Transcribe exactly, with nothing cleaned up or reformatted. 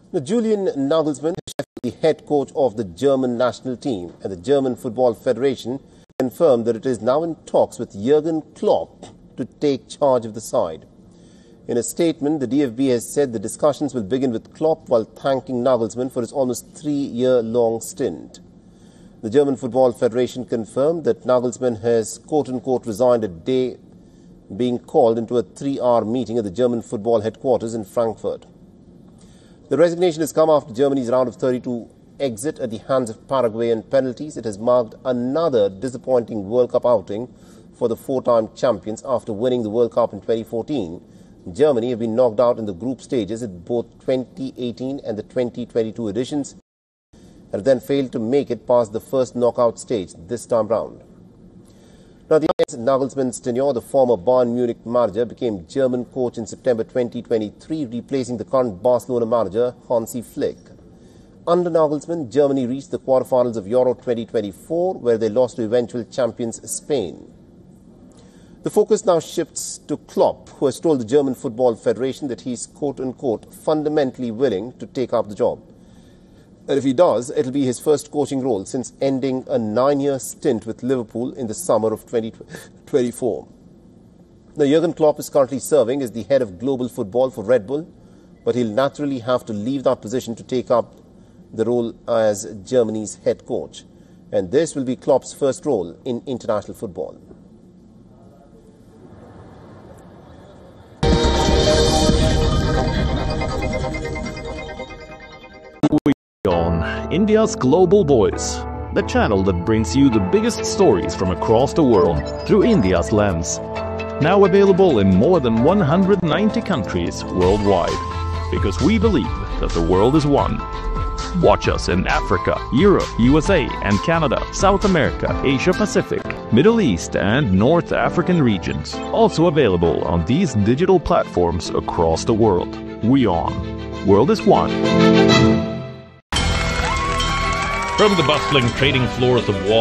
Now, Julian Nagelsmann, the head coach of the German national team and the German Football Federation, confirmed that it is now in talks with Jurgen Klopp to take charge of the side. In a statement, the D F B has said the discussions will begin with Klopp while thanking Nagelsmann for his almost three-year-long stint. The German Football Federation confirmed that Nagelsmann has quote-unquote resigned a day being called into a three-hour meeting at the German football headquarters in Frankfurt. The resignation has come after Germany's round of thirty-two exit at the hands of Paraguay and penalties. It has marked another disappointing World Cup outing for the four-time champions after winning the World Cup in twenty fourteen. Germany have been knocked out in the group stages at both twenty eighteen and the twenty twenty-two editions and have then failed to make it past the first knockout stage this time round. Now, the Nagelsmann's tenure, the former Bayern Munich manager, became German coach in September twenty twenty-three, replacing the current Barcelona manager, Hansi Flick. Under Nagelsmann, Germany reached the quarterfinals of Euro twenty twenty-four, where they lost to eventual champions Spain. The focus now shifts to Klopp, who has told the German Football Federation that he is quote-unquote fundamentally willing to take up the job. And if he does, it will be his first coaching role since ending a nine-year stint with Liverpool in the summer of twenty twenty-four. Now, Jurgen Klopp is currently serving as the head of global football for Red Bull, but he'll naturally have to leave that position to take up the role as Germany's head coach. And this will be Klopp's first role in international football. On India's Global Voice, the channel that brings you the biggest stories from across the world through India's lens. Now available in more than one hundred ninety countries worldwide, because we believe that the world is one. Watch us in Africa, Europe, U S A and Canada, South America, Asia Pacific, Middle East and North African regions. Also available on these digital platforms across the world. WION. World is one. From the bustling trading floors of Wall